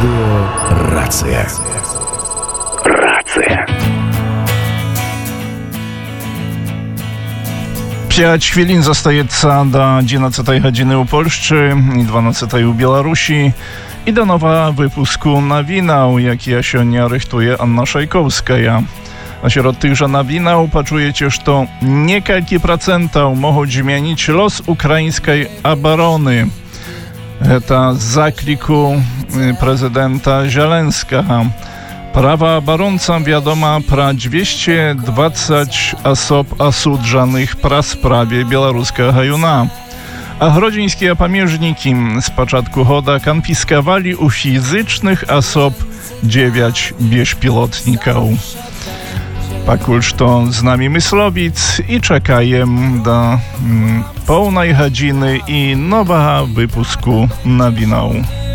Radio Racje. Racje. 5 хвилин застається до 11 години у Польщі і 12 у Білорусі. І до нового випуску новинок, які сьогодні рихтує Anna Szajkowska. A wśród tychże nowinów poczujecie, że niekielki procentów mogą zmienić los ukraińskiej obrony. To z zakliku prezydenta Zelenskiego. Prawa obrońcom wiadoma про 220 osób osudzonych po sprawie białoruskiego Juna. A grodzińskie pamiężniki z początku года konfiskowali u fizycznych osób 9 bezpilotników. Pakul to z nami Myslowic i czekajem do pełnej godziny i nowego wypusku nowinów.